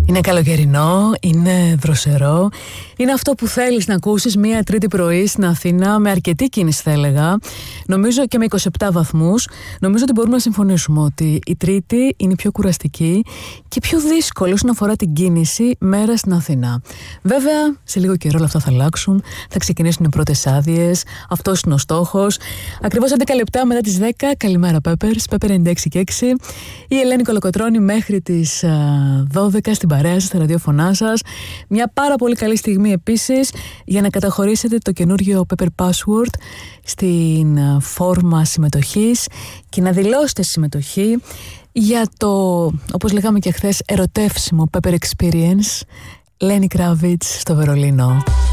Είναι καλοκαιρινό, είναι δροσερό. Είναι αυτό που θέλεις να ακούσεις μία Τρίτη πρωί στην Αθήνα, με αρκετή κίνηση θα έλεγα. Νομίζω και με 27 βαθμούς. Νομίζω ότι μπορούμε να συμφωνήσουμε ότι η Τρίτη είναι πιο κουραστική και πιο δύσκολη όσον αφορά την κίνηση μέρα στην Αθήνα. Βέβαια, σε λίγο καιρό όλα αυτά θα αλλάξουν. Θα ξεκινήσουν οι πρώτες άδειες. Αυτός είναι ο στόχος. Ακριβώς 11 λεπτά μετά τις 10. Καλημέρα, Peppers. Pepper 96 και 6. Η Ελένη Κολοκοτρώνη μέχρι τις 12 στην παρέα σας, στα ραδιόφωνά σας. Μια πάρα πολύ καλή στιγμή επίσης για να καταχωρήσετε το καινούργιο Pepper Password στην φόρμα συμμετοχής και να δηλώσετε συμμετοχή για το, όπως λέγαμε και χθες, ερωτεύσιμο Pepper Experience Lenny Kravitz στο Βερολίνο.